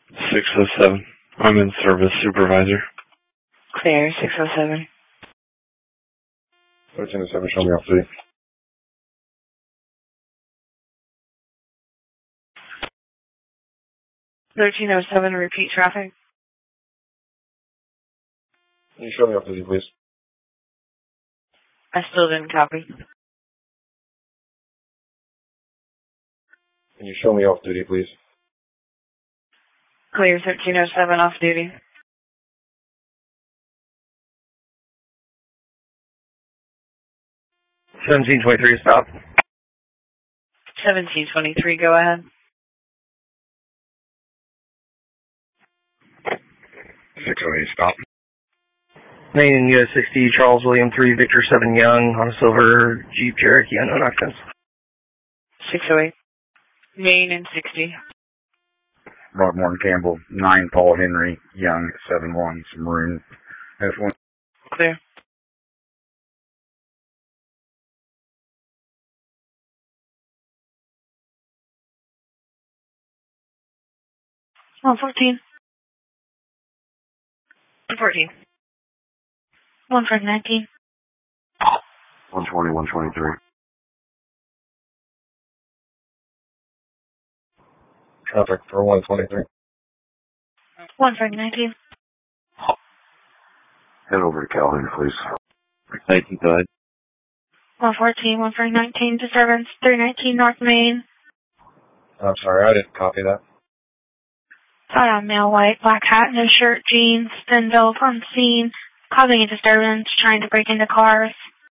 607. I'm in service supervisor. Clear, 607. 1307, show me off duty. Repeat traffic. Can you show me off duty, please? I still didn't copy. Can you show me off duty, please? Clear, 1307 off duty. 1723, stop. 1723, go ahead. 608, stop. Main in US 60, Charles William 3, Victor 7 Young, on a silver Jeep Cherokee, unknown occupants. 608. Main in 60. Rod Morton Campbell, 9 Paul Henry, Young, 7-1, Maroon, F1. Clear. One 14. 114. 119. 120, 123. Traffic for 123. 119. Head over to Calhoun, please. 19, go ahead. 114, 119, disturbance, 319 North Main. I'm sorry, I didn't copy that. Saw a male white, black hat, no shirt, jeans, thin belt on scene, causing a disturbance, trying to break into cars.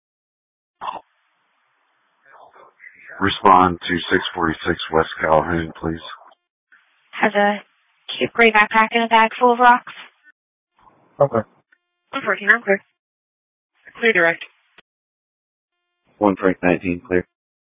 Respond to 646 West Calhoun, please. Has a cute gray backpack and a bag full of rocks. Okay. 114, I'm clear. Clear direct. 1 Frank 19, clear.